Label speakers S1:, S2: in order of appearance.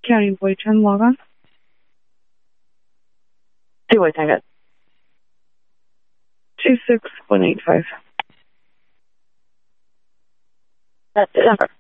S1: County Void 10 log on.
S2: See what time it.
S1: 26185.
S2: That's the number.